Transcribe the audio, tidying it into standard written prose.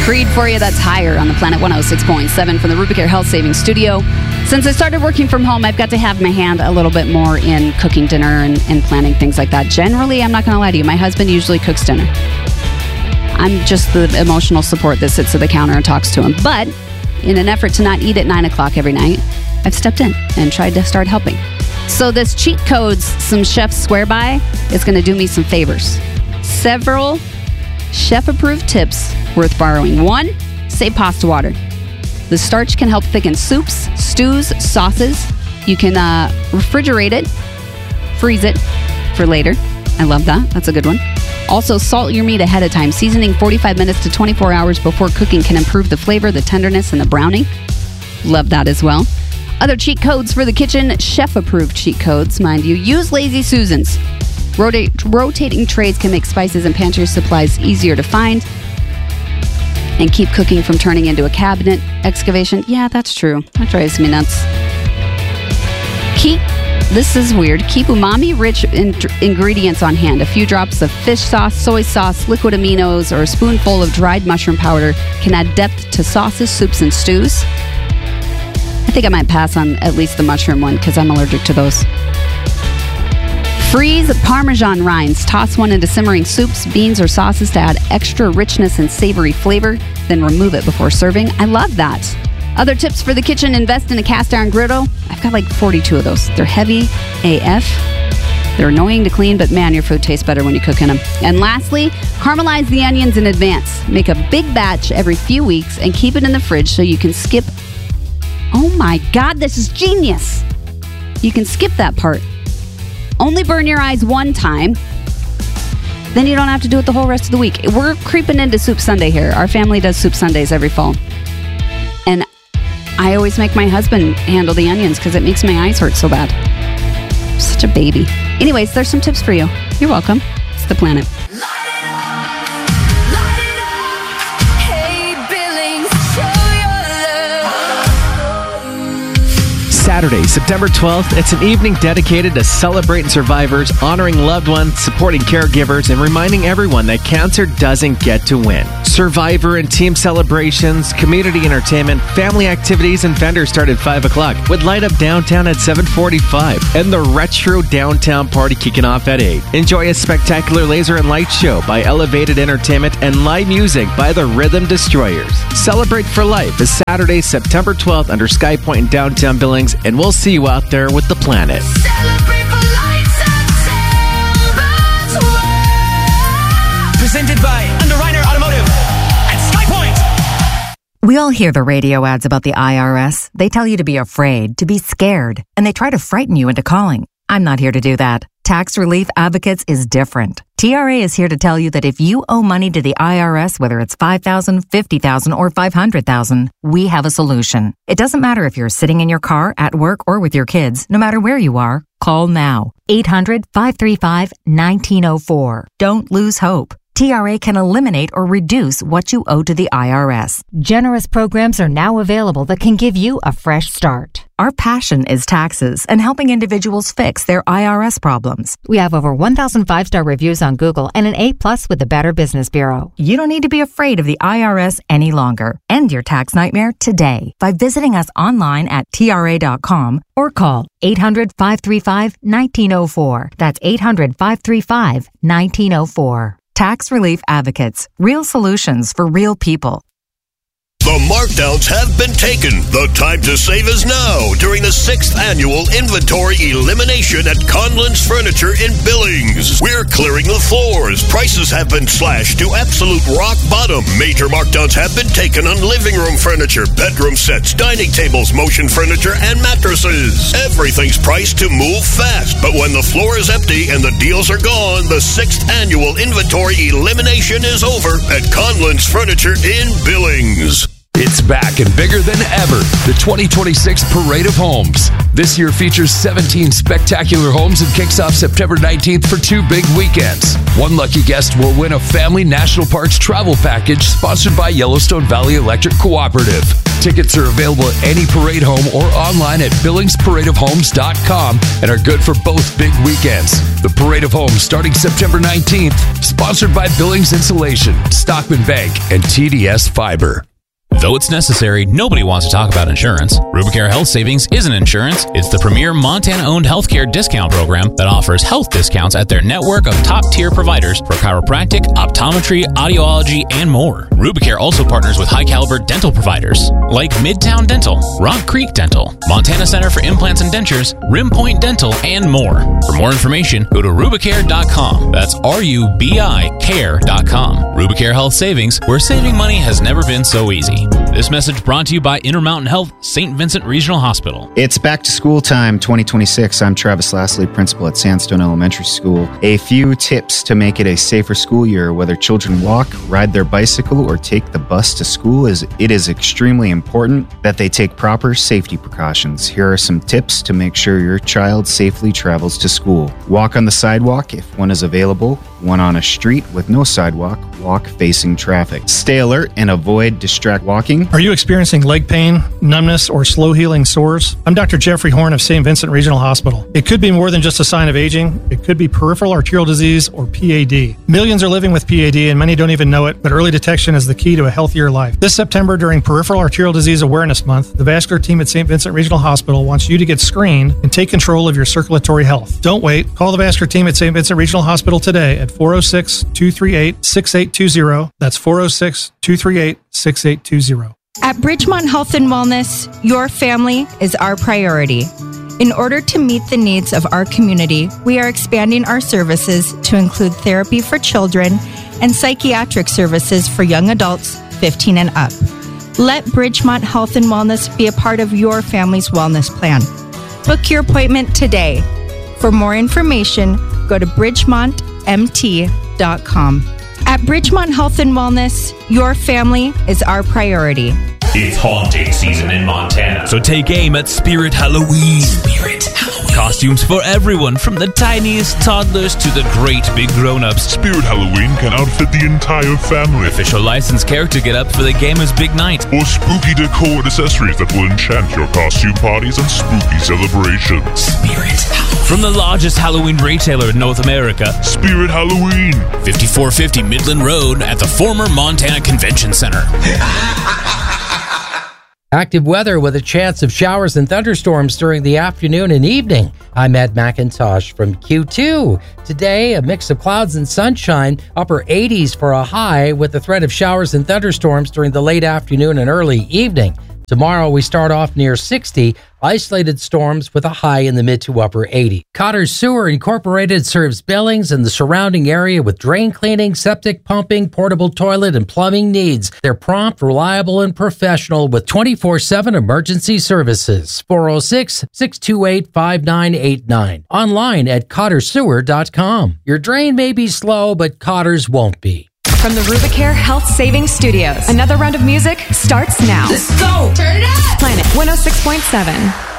Creed for you, that's Higher on the Planet 106.7 from the Rubicare Health Savings Studio. Since I started working from home, I've got to have my hand a little bit more in cooking dinner and planning things like that. Generally, I'm not going to lie to you, my husband usually cooks dinner. I'm just the emotional support that sits at the counter and talks to him. But in an effort to not eat at 9 o'clock every night, I've stepped in and tried to start helping. So this cheat codes some chefs swear by is going to do me some favors. Several chef-approved tips worth borrowing. 1, save pasta water. The starch can help thicken soups, stews, sauces. You can refrigerate it, freeze it for later. I love that. That's a good one. Also, salt your meat ahead of time. Seasoning 45 minutes to 24 hours before cooking can improve the flavor, the tenderness, and the browning. Love that as well. Other cheat codes for the kitchen, chef-approved cheat codes, mind you. Use Lazy Susans. Rotating trays can make spices and pantry supplies easier to find and keep cooking from turning into a cabinet excavation. Yeah, that's true. That drives me nuts. This is weird. Keep umami-rich ingredients on hand. A few drops of fish sauce, soy sauce, liquid aminos, or a spoonful of dried mushroom powder can add depth to sauces, soups, and stews. I think I might pass on at least the mushroom one because I'm allergic to those. Freeze Parmesan rinds. Toss one into simmering soups, beans, or sauces to add extra richness and savory flavor. Then remove it before serving. I love that. Other tips for the kitchen, invest in a cast iron griddle. I've got like 42 of those. They're heavy AF. They're annoying to clean, but man, your food tastes better when you cook in them. And lastly, caramelize the onions in advance. Make a big batch every few weeks and keep it in the fridge so you can skip. Oh my God, this is genius. You can skip that part. Only burn your eyes one time. Then you don't have to do it the whole rest of the week. We're creeping into Soup Sunday here. Our family does Soup Sundays every fall. And I always make my husband handle the onions because it makes my eyes hurt so bad. I'm such a baby. Anyways, there's some tips for you. You're welcome. It's The Planet. Saturday, September 12th, it's an evening dedicated to celebrating survivors, honoring loved ones, supporting caregivers, and reminding everyone that cancer doesn't get to win. Survivor and team celebrations, community entertainment, family activities, and vendors start at 5 o'clock with Light Up Downtown at 7:45 and the Retro Downtown Party kicking off at 8. Enjoy a spectacular laser and light show by Elevated Entertainment and live music by the Rhythm Destroyers. Celebrate for Life is Saturday, September 12th under Sky Point in downtown Billings, and we'll see you out there with The Planet. Celebrate for lights and sails. Presented by Under Reiner Automotive at Sky Point. We all hear the radio ads about the IRS. They tell you to be afraid, to be scared, and they try to frighten you into calling. I'm not here to do that. Tax Relief Advocates is different. TRA is here to tell you that if you owe money to the IRS, whether it's $5,000, $50,000, or $500,000, we have a solution. It doesn't matter if you're sitting in your car, at work, or with your kids. No matter where you are, call now. 800-535-1904. Don't lose hope. TRA can eliminate or reduce what you owe to the IRS. Generous programs are now available that can give you a fresh start. Our passion is taxes and helping individuals fix their IRS problems. We have over 1,000 5-star reviews on Google and an A+ with the Better Business Bureau. You don't need to be afraid of the IRS any longer. End your tax nightmare today by visiting us online at TRA.com or call 800-535-1904. That's 800-535-1904. Tax Relief Advocates. Real solutions for real people. The markdowns have been taken. The time to save is now during the 6th annual inventory elimination at Conlon's Furniture in Billings. We're clearing the floors. Prices have been slashed to absolute rock bottom. Major markdowns have been taken on living room furniture, bedroom sets, dining tables, motion furniture, and mattresses. Everything's priced to move fast, but when the floor is empty and the deals are gone, the 6th annual inventory elimination is over at Conlon's Furniture in Billings. It's back and bigger than ever. The 2026 Parade of Homes. This year features 17 spectacular homes and kicks off September 19th for 2 big weekends. One lucky guest will win a Family National Parks travel package sponsored by Yellowstone Valley Electric Cooperative. Tickets are available at any parade home or online at BillingsParadeOfHomes.com and are good for both big weekends. The Parade of Homes starting September 19th, sponsored by Billings Insulation, Stockman Bank, and TDS Fiber. Though it's necessary, nobody wants to talk about insurance. Rubicare Health Savings isn't insurance. It's the premier Montana-owned healthcare discount program that offers health discounts at their network of top-tier providers for chiropractic, optometry, audiology, and more. Rubicare also partners with high-caliber dental providers like Midtown Dental, Rock Creek Dental, Montana Center for Implants and Dentures, Rim Point Dental, and more. For more information, go to Rubicare.com. That's RUBI care.com. Rubicare Health Savings, where saving money has never been so easy. This message brought to you by Intermountain Health, St. Vincent Regional Hospital. It's back to school time 2026. I'm Travis Lassley, principal at Sandstone Elementary School. A few tips to make it a safer school year, whether children walk, ride their bicycle, or take the bus to school, it is extremely important that they take proper safety precautions. Here are some tips to make sure your child safely travels to school. Walk on the sidewalk if one is available. One on a street with no sidewalk, walk facing traffic. Stay alert and avoid distract walking. Are you experiencing leg pain, numbness, or slow healing sores? I'm Dr. Jeffrey Horn of St. Vincent Regional Hospital. It could be more than just a sign of aging. It could be peripheral arterial disease or PAD. Millions are living with PAD and many don't even know it, but early detection is the key to a healthier life. This September, during Peripheral Arterial Disease Awareness Month, the vascular team at St. Vincent Regional Hospital wants you to get screened and take control of your circulatory health. Don't wait. Call the vascular team at St. Vincent Regional Hospital today at 406-238-6820. That's 406-238-6820. At Bridgemont Health and Wellness, your family is our priority. In order to meet the needs of our community, we are expanding our services to include therapy for children and psychiatric services for young adults 15 and up. Let Bridgemont Health and Wellness be a part of your family's wellness plan. Book your appointment today. For more information, go to bridgemontmt.com. At Bridgemont Health and Wellness, your family is our priority. It's haunting season in Montana, so take aim at Spirit Halloween. Spirit Halloween. Costumes for everyone, from the tiniest toddlers to the great big grown-ups. Spirit Halloween can outfit the entire family. Official licensed character get up for the gamer's big night. Or spooky decor and accessories that will enchant your costume parties and spooky celebrations. Spirit Halloween. From the largest Halloween retailer in North America, Spirit Halloween. 5450 Midland Road at the former Montana Convention Center. Active weather with a chance of showers and thunderstorms during the afternoon and evening. I'm Ed McIntosh from Q2. Today, a mix of clouds and sunshine, upper 80s for a high with the threat of showers and thunderstorms during the late afternoon and early evening. Tomorrow, we start off near 60, isolated storms with a high in the mid to upper 80. Cotter Sewer Incorporated serves Billings and the surrounding area with drain cleaning, septic pumping, portable toilet, and plumbing needs. They're prompt, reliable, and professional with 24/7 emergency services. 406-628-5989. Online at CotterSewer.com. Your drain may be slow, but Cotter's won't be. From the Rubicare Health Savings Studios, another round of music starts now. Let's go! Turn it up! Planet 106.7.